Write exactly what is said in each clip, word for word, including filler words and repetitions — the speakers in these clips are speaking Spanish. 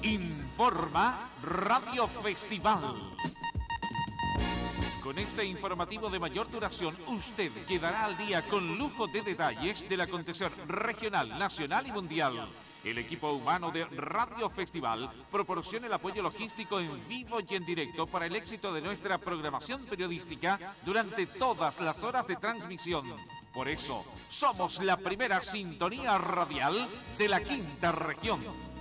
Informa Radio Festival. Con este informativo de mayor duración, usted quedará al día con lujo de detalles del acontecer regional, nacional y mundial. El equipo humano de Radio Festival proporciona el apoyo logístico en vivo y en directo para el éxito de nuestra programación periodística durante todas las horas de transmisión. Por eso, somos la primera sintonía radial de la quinta región.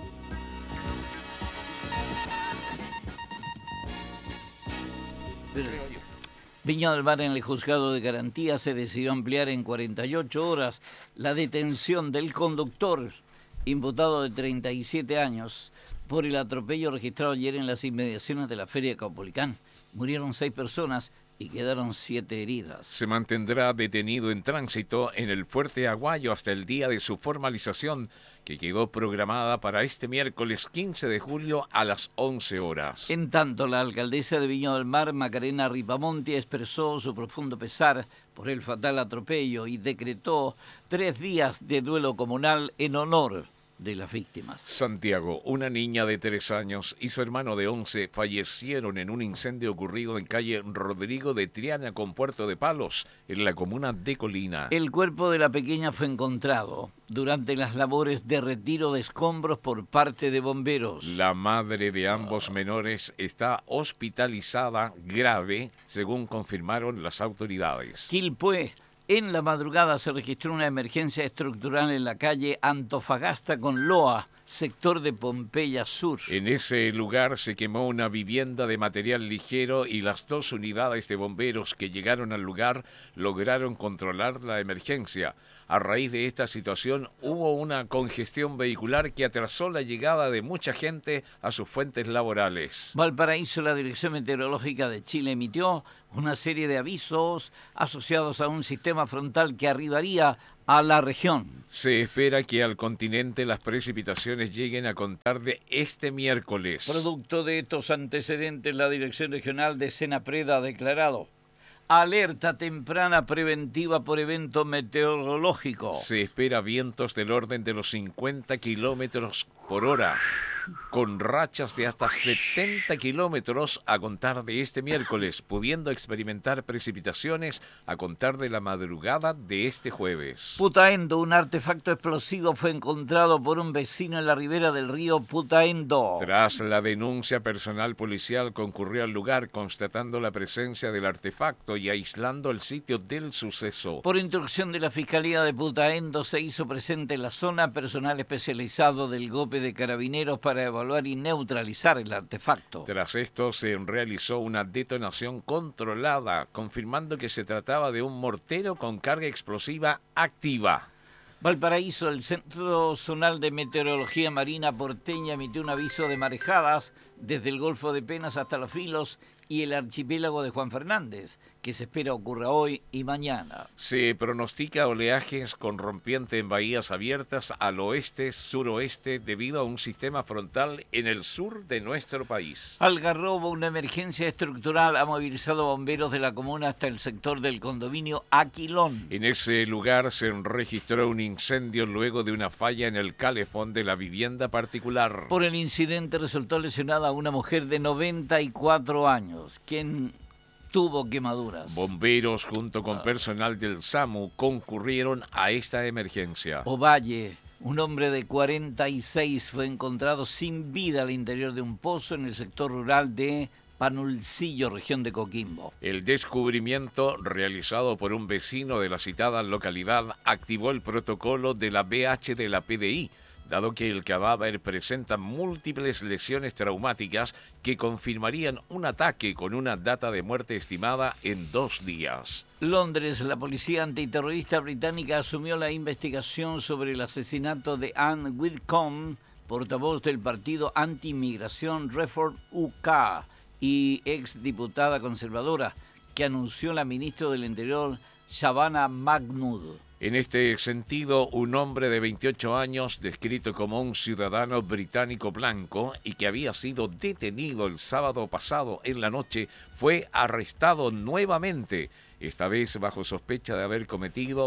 Viña del Mar, en el juzgado de garantía, se decidió ampliar en cuarenta y ocho horas la detención del conductor, imputado de treinta y siete años, por el atropello registrado ayer en las inmediaciones de la Feria Caupolicán. Murieron seis personas y quedaron siete heridas. Se mantendrá detenido en tránsito en el Fuerte Aguayo hasta el día de su formalización, que quedó programada para este miércoles quince de julio a las once horas. En tanto, la alcaldesa de Viña del Mar, Macarena Ripamonti, expresó su profundo pesar por el fatal atropello y decretó tres días de duelo comunal en honor de las víctimas. Santiago, una niña de tres años y su hermano de once fallecieron en un incendio ocurrido en calle Rodrigo de Triana con Puerto de Palos, en la comuna de Colina. El cuerpo de la pequeña fue encontrado durante las labores de retiro de escombros por parte de bomberos. La madre de ambos menores está hospitalizada grave, según confirmaron las autoridades. Quilpué. En la madrugada se registró una emergencia estructural en la calle Antofagasta con Loa, sector de Pompeya Sur. En ese lugar se quemó una vivienda de material ligero y las dos unidades de bomberos que llegaron al lugar lograron controlar la emergencia. A raíz de esta situación hubo una congestión vehicular que atrasó la llegada de mucha gente a sus fuentes laborales. Valparaíso, la Dirección Meteorológica de Chile emitió una serie de avisos asociados a un sistema frontal que arribaría a la región. Se espera que al continente las precipitaciones lleguen a contar de este miércoles. Producto de estos antecedentes, la Dirección Regional de Senapreda ha declarado alerta temprana preventiva por evento meteorológico. Se espera vientos del orden de los cincuenta kilómetros por hora, con rachas de hasta setenta kilómetros a contar de este miércoles, pudiendo experimentar precipitaciones a contar de la madrugada de este jueves. Putaendo, un artefacto explosivo fue encontrado por un vecino en la ribera del río Putaendo. Tras la denuncia, personal policial concurrió al lugar constatando la presencia del artefacto y aislando el sitio del suceso. Por instrucción de la Fiscalía de Putaendo se hizo presente en la zona personal especializado del G O P de Carabineros para para evaluar y neutralizar el artefacto. Tras esto se realizó una detonación controlada, confirmando que se trataba de un mortero con carga explosiva activa. Valparaíso, el Centro Zonal de Meteorología Marina porteña emitió un aviso de marejadas desde el Golfo de Penas hasta Los Filos y el archipiélago de Juan Fernández, que se espera ocurra hoy y mañana. Se pronostica oleajes con rompiente en bahías abiertas al oeste, suroeste, debido a un sistema frontal en el sur de nuestro país. Algarrobo, una emergencia estructural ha movilizado bomberos de la comuna hasta el sector del condominio Aquilón. En ese lugar se registró un incendio luego de una falla en el calefón de la vivienda particular. Por el incidente resultó lesionada una mujer de noventa y cuatro años, quien tuvo quemaduras. Bomberos junto con personal del SAMU concurrieron a esta emergencia. Ovalle, un hombre de cuarenta y seis fue encontrado sin vida al interior de un pozo en el sector rural de Panulcillo, región de Coquimbo. El descubrimiento, realizado por un vecino de la citada localidad, activó el protocolo de la B H de la P D I, dado que el cadáver presenta múltiples lesiones traumáticas que confirmarían un ataque con una data de muerte estimada en dos días. Londres, la policía antiterrorista británica asumió la investigación sobre el asesinato de Anne Whitcomb, portavoz del partido anti-inmigración Reform U K y exdiputada conservadora, que anunció la ministra del Interior, Shabana Mahmood. En este sentido, un hombre de veintiocho años, descrito como un ciudadano británico blanco y que había sido detenido el sábado pasado en la noche, fue arrestado nuevamente, esta vez bajo sospecha de haber cometido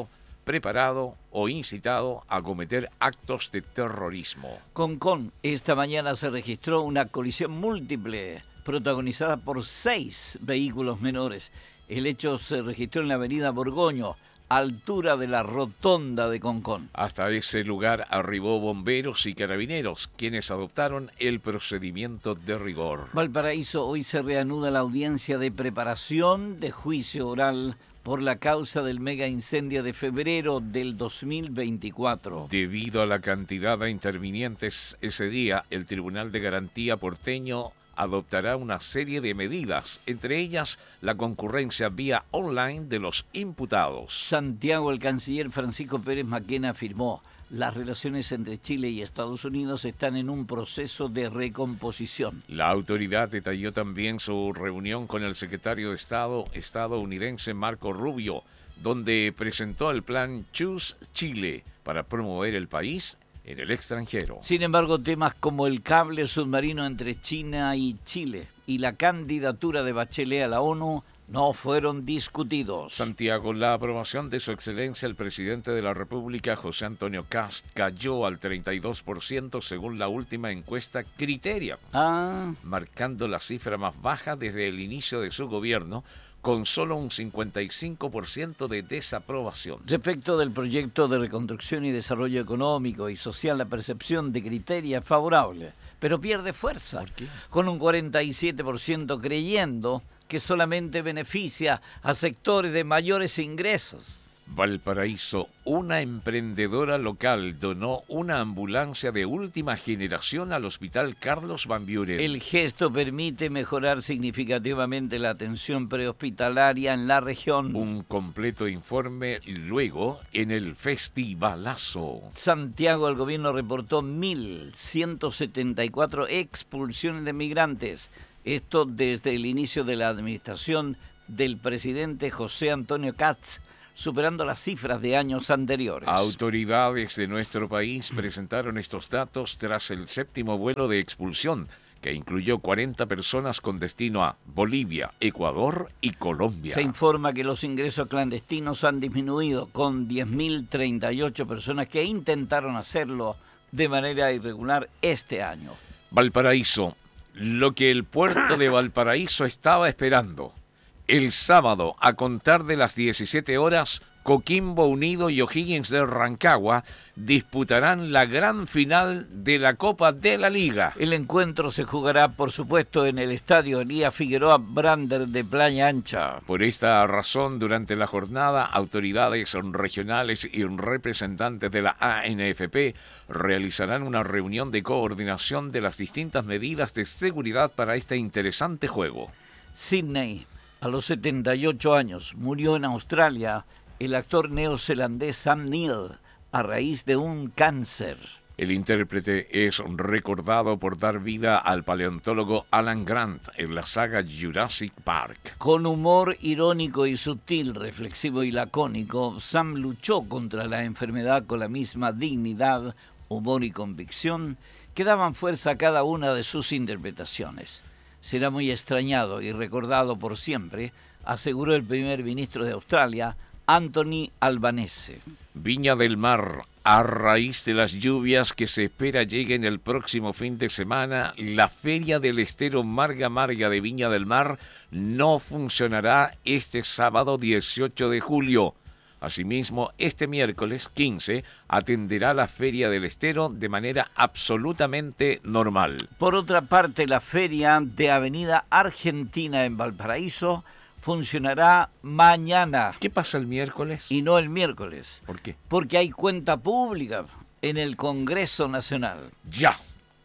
preparado o incitado a cometer actos de terrorismo. Concón, esta mañana se registró una colisión múltiple protagonizada por seis vehículos menores. El hecho se registró en la avenida Borgoño, altura de la rotonda de Concón. Hasta ese lugar arribó bomberos y carabineros, quienes adoptaron el procedimiento de rigor. Valparaíso, hoy se reanuda la audiencia de preparación de juicio oral por la causa del mega incendio de febrero del dos mil veinticuatro. Debido a la cantidad de intervinientes ese día, el Tribunal de Garantía porteño adoptará una serie de medidas, entre ellas la concurrencia vía online de los imputados. Santiago, el canciller Francisco Pérez Maquena afirmó: las relaciones entre Chile y Estados Unidos están en un proceso de recomposición. La autoridad detalló también su reunión con el secretario de Estado estadounidense Marco Rubio, donde presentó el plan Choose Chile para promover el país en el extranjero. Sin embargo, temas como el cable submarino entre China y Chile y la candidatura de Bachelet a la ONU no fueron discutidos. Santiago, la aprobación de su excelencia el presidente de la República, José Antonio Kast, cayó al treinta y dos por ciento según la última encuesta Criteria, ah. marcando la cifra más baja desde el inicio de su gobierno, con solo un cincuenta y cinco por ciento de desaprobación. Respecto del proyecto de reconstrucción y desarrollo económico y social, la percepción de Criteria es favorable, pero pierde fuerza, ¿Por qué? Con un cuarenta y siete por ciento creyendo que solamente beneficia a sectores de mayores ingresos. Valparaíso, una emprendedora local donó una ambulancia de última generación al Hospital Carlos Van Buren. El gesto permite mejorar significativamente la atención prehospitalaria en la región. Un completo informe luego en el Festivalazo. Santiago, el gobierno reportó mil ciento setenta y cuatro expulsiones de migrantes. Esto desde el inicio de la administración del presidente José Antonio Kast, superando las cifras de años anteriores. Autoridades de nuestro país presentaron estos datos tras el séptimo vuelo de expulsión, que incluyó cuarenta personas con destino a Bolivia, Ecuador y Colombia. Se informa que los ingresos clandestinos han disminuido, con diez mil treinta y ocho personas que intentaron hacerlo de manera irregular este año. Valparaíso, lo que el puerto de Valparaíso estaba esperando. El sábado, a contar de las diecisiete horas, Coquimbo Unido y O'Higgins de Rancagua disputarán la gran final de la Copa de la Liga. El encuentro se jugará, por supuesto, en el estadio Elías Figueroa Brander de Playa Ancha. Por esta razón, durante la jornada, autoridades regionales y representantes de la A N F P realizarán una reunión de coordinación de las distintas medidas de seguridad para este interesante juego. Sydney, a los setenta y ocho años, murió en Australia el actor neozelandés Sam Neill a raíz de un cáncer. El intérprete es recordado por dar vida al paleontólogo Alan Grant en la saga Jurassic Park. Con humor irónico y sutil, reflexivo y lacónico, Sam luchó contra la enfermedad con la misma dignidad, humor y convicción que daban fuerza a cada una de sus interpretaciones. Será muy extrañado y recordado por siempre, aseguró el primer ministro de Australia, Anthony Albanese. Viña del Mar, a raíz de las lluvias que se espera lleguen el próximo fin de semana, la Feria del Estero Marga Marga de Viña del Mar no funcionará este sábado dieciocho de julio. Asimismo, este miércoles quince atenderá la Feria del Estero de manera absolutamente normal. Por otra parte, la Feria de Avenida Argentina en Valparaíso funcionará mañana. ¿Qué pasa el miércoles? Y no el miércoles. ¿Por qué? Porque hay cuenta pública en el Congreso Nacional. Ya,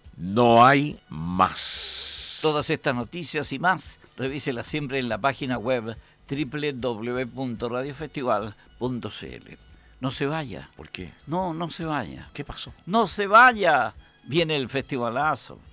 no hay más. Todas estas noticias y más, revíselas siempre en la página web doble u doble u doble u punto radio festival punto c l. No se vaya. ¿Por qué? No, no se vaya. ¿Qué pasó? No se vaya. Viene el festivalazo.